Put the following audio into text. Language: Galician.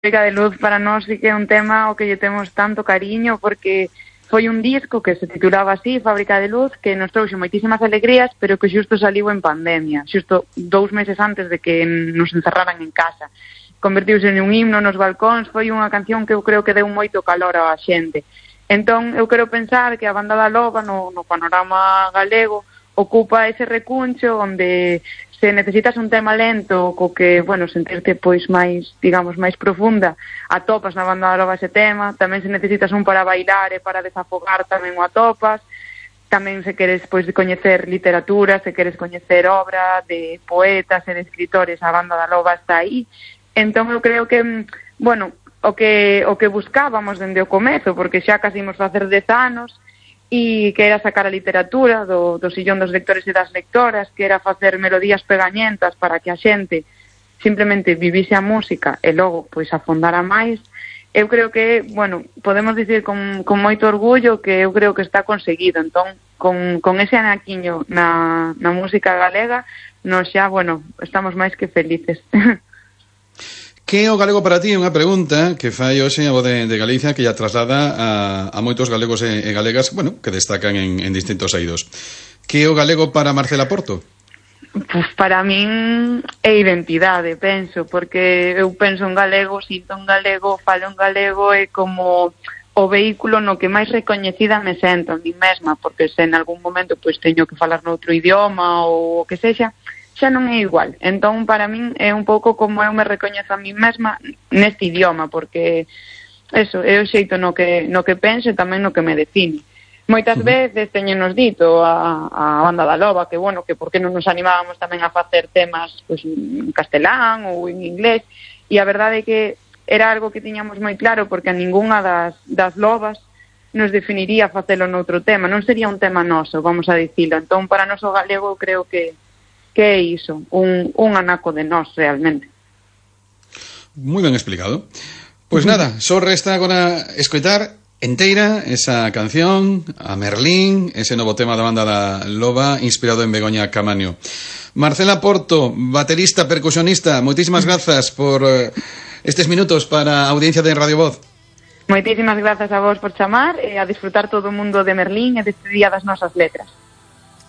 Fábrica de Luz para nós sí que é un tema ao que lle temos tanto cariño, porque foi un disco que se titulaba así, Fábrica de Luz, que nos trouxe moitísimas alegrías, pero que xusto saliu en pandemia, xusto 2 meses antes de que nos encerraran en casa. Convertiuse en un himno nos balcóns, foi unha canción que eu creo que deu moito calor á xente. Entón, eu quero pensar que a Banda da Loba no panorama galego ocupa ese recuncho onde se necesitas un tema lento co que, bueno, sentirte pois máis, digamos, máis profunda, atopas na Banda da Loba ese tema. Tamén se necesitas un para bailar e para desafogar, tamén o atopas. Tamén se queres pois coñecer literatura, se queres coñecer obra de poetas e de escritores, a Banda da Loba está aí. Entón eu creo que, bueno, o que buscábamos dende o comezo, porque xa casi imos facer 10 anos, e que era sacar a literatura do sillón dos lectores e das lectoras, que era facer melodías pegañentas para que a xente simplemente vivise a música e logo pois afondara máis. Eu creo que, bueno, podemos dicir con moito orgullo que eu creo que está conseguido. Entón, con ese anaquiño na música galega, nos xa, bueno, estamos máis que felices. Que é o galego para ti? É unha pregunta que fai hoxe a Voz de Galicia, que ya traslada a moitos galegos e galegas, bueno, que destacan en distintos eidos. Que é o galego para Marcela Porto? Pues para min é identidade, penso, porque eu penso en galego, sinto en galego, falo en galego, é como o vehículo no que máis recoñecida me sento a mí mesma, porque se en algún momento pois teño que falar noutro idioma ou o que sexa, xa non é igual. Entón, para min é un pouco como eu me recoñezo a mí mesma neste idioma, porque eso, é o xeito no que penso e tamén no que me define. Moitas veces teñenos dito a Banda da Loba que, bueno, que por que non nos animábamos tamén a facer temas pois, en castelán ou en inglés, e a verdade é que era algo que tiñamos moi claro, porque a ningunha das lobas nos definiría facelo noutro tema, non sería un tema noso, vamos a dicilo. Entón, para nós o galego creo que é iso, un anaco de nós realmente. Moi ben explicado. Pois nada, só resta agora escoitar enteira esa canción, a Merlín, ese novo tema da Banda da Loba, inspirado en Begoña Caamaño. Marcela Porto, baterista, percusionista, moitísimas grazas por estes minutos para a audiencia de Radio Voz. Moitísimas grazas a vos por chamar e a disfrutar todo o mundo de Merlín e deste Día das Nosas Letras.